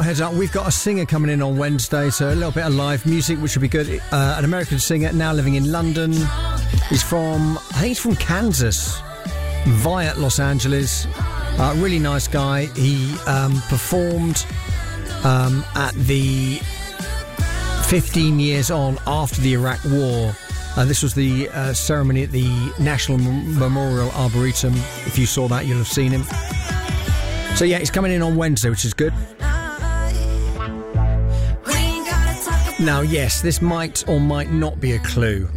heads up, we've got a singer coming in on Wednesday, so a little bit of live music, which will be good. An American singer now living in London. He's from Kansas via Los Angeles. Really nice guy. He performed at the 15 years on after the Iraq War. This was the ceremony at the National Memorial Arboretum. If you saw that, you'll have seen him. So yeah, he's coming in on Wednesday, which is good. Now, yes, this might or might not be a clue.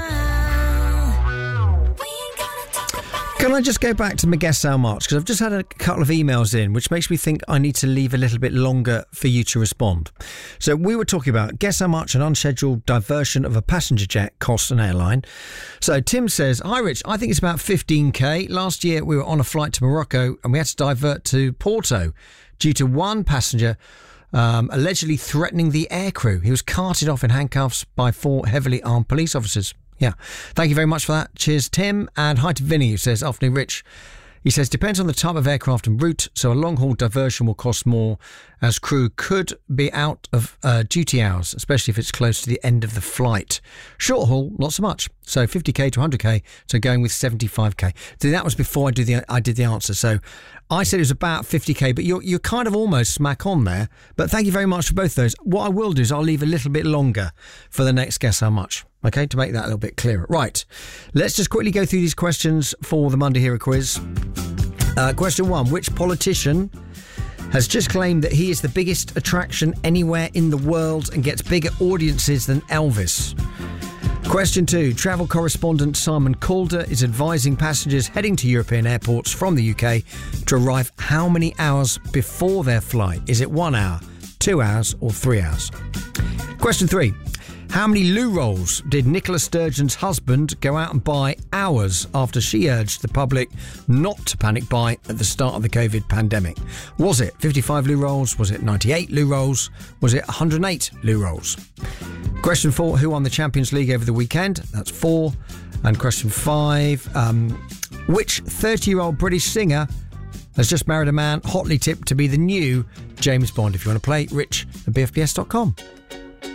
Can I just go back to my Guess How Much? Because I've just had a couple of emails in, which makes me think I need to leave a little bit longer for you to respond. So we were talking about guess how much an unscheduled diversion of a passenger jet costs an airline. So Tim says, hi Rich, I think it's about 15k. Last year we were on a flight to Morocco and we had to divert to Porto due to one passenger allegedly threatening the aircrew. He was carted off in handcuffs by 4 heavily armed police officers. Yeah, thank you very much for that. Cheers, Tim. And hi to Vinny, who says, afternoon, Rich. He says, depends on the type of aircraft and route, so a long-haul diversion will cost more, as crew could be out of duty hours, especially if it's close to the end of the flight. Short haul, not so much. So 50k to 100k, so going with 75k. So that was before I did the answer. So I said it was about 50k, but you're kind of almost smack on there. But thank you very much for both those. What I will do is I'll leave a little bit longer for the next Guess How Much. Okay, to make that a little bit clearer. Right, let's just quickly go through these questions for the Monday Hero Quiz. Question 1. Which politician has just claimed that he is the biggest attraction anywhere in the world and gets bigger audiences than Elvis? Question 2. Travel correspondent Simon Calder is advising passengers heading to European airports from the UK to arrive how many hours before their flight? Is it 1 hour, 2 hours or 3 hours? Question 3. How many loo rolls did Nicola Sturgeon's husband go out and buy hours after she urged the public not to panic buy at the start of the COVID pandemic? Was it 55 loo rolls? Was it 98 loo rolls? Was it 108 loo rolls? Question 4. Who won the Champions League over the weekend? That's 4. And question 5. Which 30-year-old British singer has just married a man hotly tipped to be the new James Bond? If you want to play, rich at bfbs.com.